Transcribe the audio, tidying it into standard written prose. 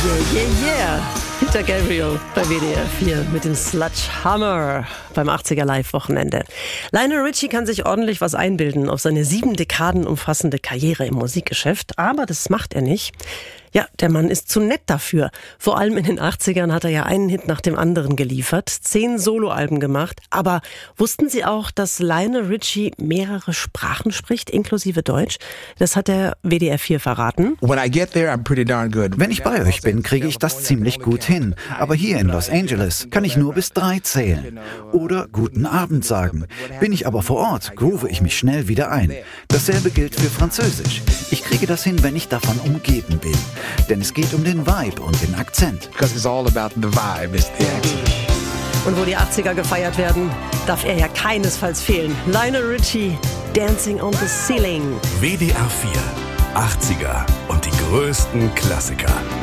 Yeah. Peter Gabriel bei WDR 4 mit dem Sledgehammer beim 80er Live-Wochenende. Lionel Richie kann sich ordentlich was einbilden auf seine 7 Dekaden umfassende Karriere im Musikgeschäft, aber das macht er nicht. Ja, der Mann ist zu nett dafür. Vor allem in den 80ern hat er ja einen Hit nach dem anderen geliefert, 10 Soloalben gemacht. Aber wussten Sie auch, dass Lionel Richie mehrere Sprachen spricht, inklusive Deutsch? Das hat der WDR 4 verraten. Wenn ich bei euch bin, kriege ich das ziemlich gut hin. Aber hier in Los Angeles kann ich nur bis 3 zählen. Oder guten Abend sagen. Bin ich aber vor Ort, groove ich mich schnell wieder ein. Dasselbe gilt für Französisch. Ich kriege das hin, wenn ich davon umgeben bin. Denn es geht um den Vibe und den Akzent. Und wo die 80er gefeiert werden, darf er ja keinesfalls fehlen. Lionel Richie, Dancing on the Ceiling. WDR 4, 80er und die größten Klassiker.